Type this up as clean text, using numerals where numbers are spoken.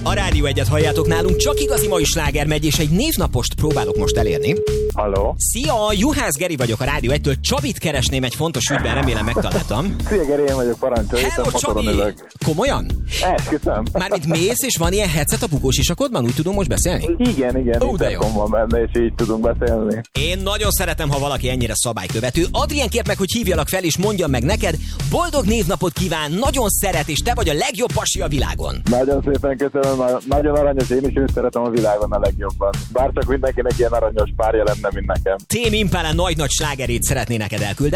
A Rádió Egyet halljátok nálunk, csak igazi mai sláger megy, és egy névnapost próbálok most elérni. Halló? Szia, Juhász Geri vagyok a Rádió 1-től. Csabit keresném egy fontos ügyben, remélem megtaláltam. Szia Geri, én vagyok, parancsolj, Hello, Csabi! Komolyan? Esküszöm. Mármint mész, és van ilyen headset a bukós isakodban? Úgy tudom most beszélni? Igen, interkom van benne, és így tudunk beszélni. Én nagyon szeretem, ha valaki ennyire szabálykövető. Adrien kért meg, hogy hívjalak fel, és mondjam meg neked, boldog névnapot kíván, nagyon szeret, és te vagy a legjobb pasi a világon. Nagyon szépen köszönöm, nagyon aranyos, én is őt szeretem a világon a legjobban. Bárcsak mindenkinek ilyen aranyos párja lenne, mint nekem. Tame Impala nagy-nagy slágerét szeretné neked elküldeni.